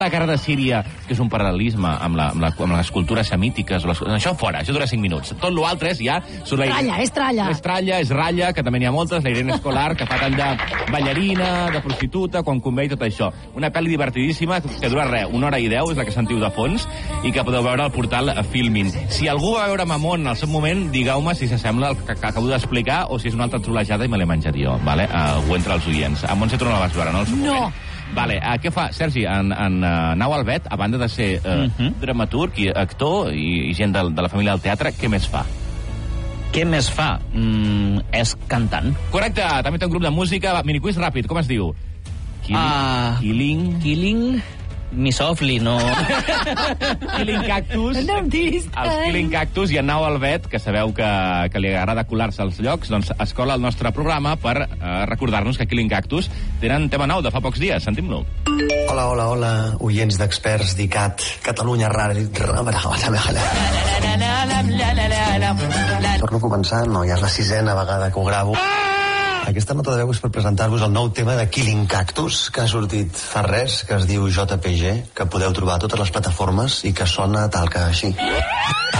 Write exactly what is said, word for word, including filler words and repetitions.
La guerra de Síria, que és un paral·lelisme amb, la, amb, la, amb les cultures semítiques, les, això fora, això dura cinc minuts. Tot l'altre és ja... La tralla, és tralla. És tralla, és ratlla, que també n'hi ha moltes, la Irene Escolar, que fa tant de ballarina, de prostituta, quan convé i tot això. Una pel·li divertidíssima, que dura res, una hora i deu, és la que sentiu de fons, i que podeu veure al portal Filmin. Si algú va veure Mamón al seu moment, digueu-me si s'assembla al que, que acabo d'explicar o si és una altra trolejada i me l'he menjat jo, vale? Uh, ho entre els oients. A Montse tu no la vas veure, no? No. Vale, uh, què fa? Sergi, en, en uh, Nau Albet, a banda de ser uh, uh-huh. dramaturg i actor i, i gent de, de la família del teatre, què més fa? Què més fa? Mm, és cantant. Correcte, també té un grup de música. Va, miniquiz ràpid, com es diu? Killing... Uh, Killing... Killing... Misofli, no... Killing Cactus. No em diguis tant. Els Killing Cactus i en Nau Albet, que sabeu que, que li agrada colar-se als llocs, doncs escola el nostre programa per eh, recordar-nos que Killing Cactus tenen tema nou de fa pocs dies. Sentim-lo. Hola, hola, hola, oients d'Experts d'I C A T, Catalunya Ràdio... Torno a començar, no, ja és la sisena vegada que ho gravo. Aquesta nota de veu és per presentar-vos el nou tema de Killing Cactus, que ha sortit fa res, que es diu J P G, que podeu trobar a totes les plataformes i que sona tal que així.